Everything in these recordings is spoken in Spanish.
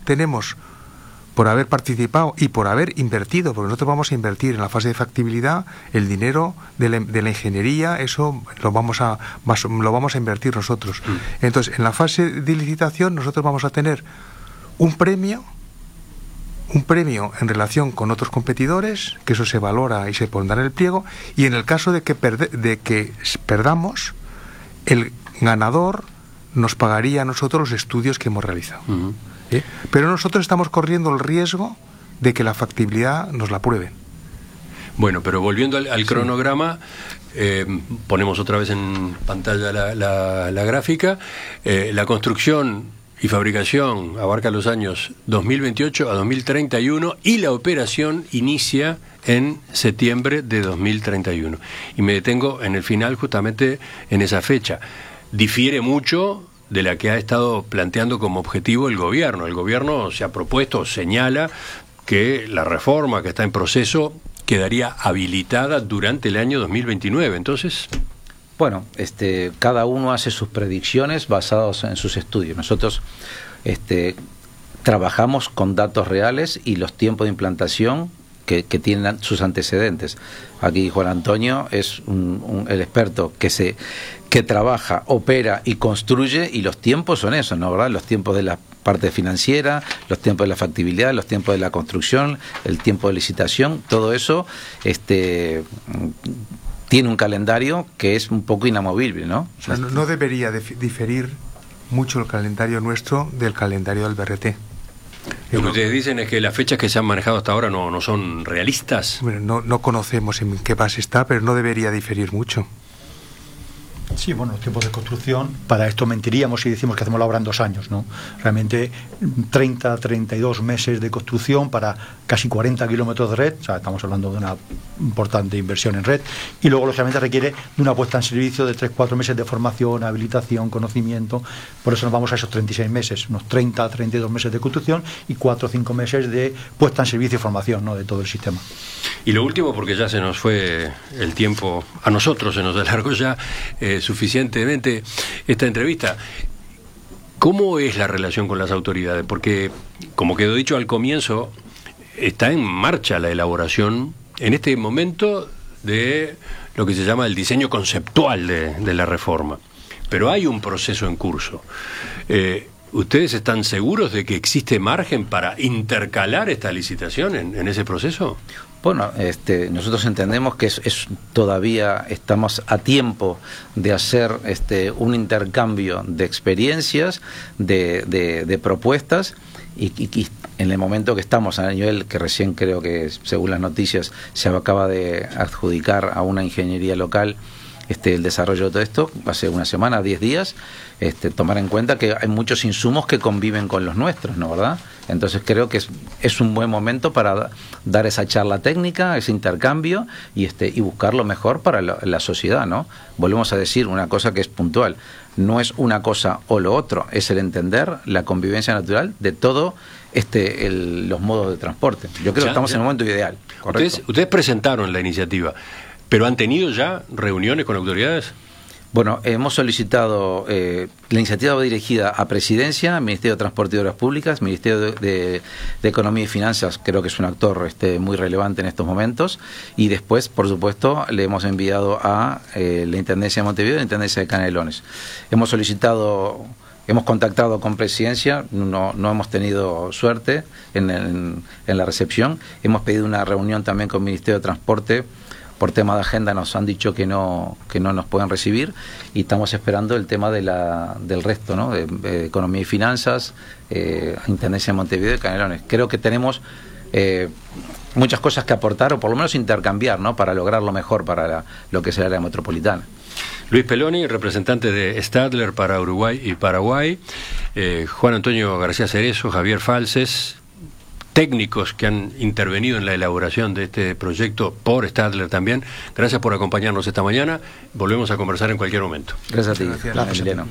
obtenemos por haber participado y por haber invertido, porque nosotros vamos a invertir en la fase de factibilidad, el dinero de la ingeniería, eso lo vamos a invertir nosotros. Entonces, en la fase de licitación nosotros vamos a tener un premio en relación con otros competidores, que eso se valora y se pondrá en el pliego, y en el caso de que perdamos, el ganador nos pagaría a nosotros los estudios que hemos realizado. Pero nosotros estamos corriendo el riesgo de que la factibilidad nos la prueben. Bueno, pero volviendo al cronograma, ponemos otra vez en pantalla la gráfica. La construcción y fabricación abarca los años 2028 a 2031 y la operación inicia en septiembre de 2031. Y me detengo en el final justamente en esa fecha. Difiere mucho de la que ha estado planteando como objetivo el gobierno. El gobierno se ha propuesto, señala que la reforma que está en proceso quedaría habilitada durante el año 2029. Entonces... Bueno, cada uno hace sus predicciones basadas en sus estudios. Nosotros trabajamos con datos reales y los tiempos de implantación que tienen sus antecedentes. Aquí Juan Antonio es el experto que trabaja, opera y construye, y los tiempos son esos, ¿no? ¿Verdad? Los tiempos de la parte financiera, los tiempos de la factibilidad, los tiempos de la construcción, el tiempo de licitación, todo eso tiene un calendario que es un poco inamovible, ¿no? O sea, no debería diferir mucho el calendario nuestro del calendario del BRT. Lo que ustedes dicen es que las fechas que se han manejado hasta ahora no son realistas. Bueno, no conocemos en qué base está, pero no debería diferir mucho. Sí, bueno, los tiempos de construcción, para esto mentiríamos si decimos que hacemos la obra en 2 años, ¿no? Realmente 32 meses de construcción para casi 40 kilómetros de red, o sea, estamos hablando de una importante inversión en red, y luego lógicamente requiere de una puesta en servicio de 3-4 meses de formación, habilitación, conocimiento. Por eso nos vamos a esos 36 meses, unos 32 meses de construcción y 4 o 5 meses de puesta en servicio y formación, ¿no?, de todo el sistema. Y lo último, porque ya se nos fue el tiempo, a nosotros se nos alargó ya suficientemente esta entrevista. ¿Cómo es la relación con las autoridades? Porque, como quedó dicho al comienzo, está en marcha la elaboración en este momento de lo que se llama el diseño conceptual de la reforma. Pero hay un proceso en curso. ¿Ustedes están seguros de que existe margen para intercalar esta licitación en ese proceso? Bueno, nosotros entendemos que todavía estamos a tiempo de hacer un intercambio de experiencias, de propuestas, y en el momento que estamos a nivel que recién creo que, según las noticias, se acaba de adjudicar a una ingeniería local el desarrollo de todo esto, hace una semana, 10 días, tomar en cuenta que hay muchos insumos que conviven con los nuestros, ¿no, verdad? Entonces creo que es un buen momento para dar esa charla técnica, ese intercambio, y buscar lo mejor para la sociedad, ¿no? Volvemos a decir una cosa que es puntual: no es una cosa o lo otro, es el entender la convivencia natural de todo los modos de transporte. Yo creo que estamos en el momento ideal, ¿correcto? Ustedes presentaron la iniciativa, ¿pero han tenido ya reuniones con autoridades? Bueno, hemos solicitado, la iniciativa va dirigida a Presidencia, Ministerio de Transporte y Obras Públicas, Ministerio de Economía y Finanzas, creo que es un actor muy relevante en estos momentos, y después, por supuesto, le hemos enviado a la Intendencia de Montevideo y la Intendencia de Canelones. Hemos contactado con Presidencia, no hemos tenido suerte en la recepción. Hemos pedido una reunión también con el Ministerio de Transporte. Por tema de agenda nos han dicho que no nos pueden recibir, y estamos esperando el tema del resto, ¿no?, de Economía y Finanzas, Intendencia de Montevideo y Canelones. Creo que tenemos muchas cosas que aportar, o por lo menos intercambiar, ¿no?, para lograr lo mejor para lo que es el área metropolitana. Luis Peloni, representante de Stadler para Uruguay y Paraguay, Juan Antonio García Cerezo, Javier Falces, técnicos que han intervenido en la elaboración de este proyecto por Stadler también. Gracias por acompañarnos esta mañana. Volvemos a conversar en cualquier momento. Gracias a ti. Gracias, Emiliano.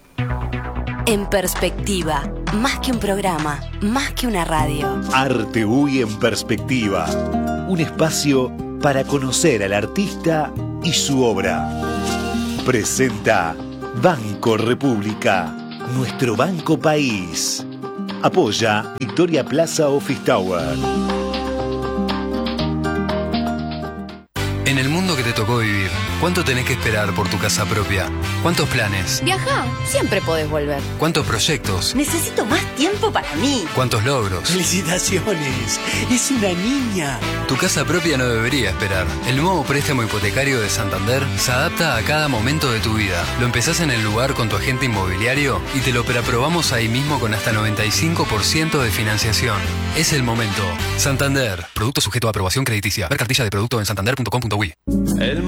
En Perspectiva, más que un programa, más que una radio. Arte UI en Perspectiva, un espacio para conocer al artista y su obra. Presenta Banco República, nuestro banco país. Apoya Victoria Plaza Office Tower. En el mundo que te tocó vivir, ¿cuánto tenés que esperar por tu casa propia? ¿Cuántos planes? Viajá, siempre podés volver. ¿Cuántos proyectos? Necesito más tiempo para mí. ¿Cuántos logros? ¡Felicitaciones! ¡Es una niña! Tu casa propia no debería esperar. El nuevo préstamo hipotecario de Santander se adapta a cada momento de tu vida. Lo empezás en el lugar con tu agente inmobiliario y te lo preaprobamos ahí mismo con hasta 95% de financiación. Es el momento. Santander. Producto sujeto a aprobación crediticia. Ver cartilla de producto en santander.com.uy.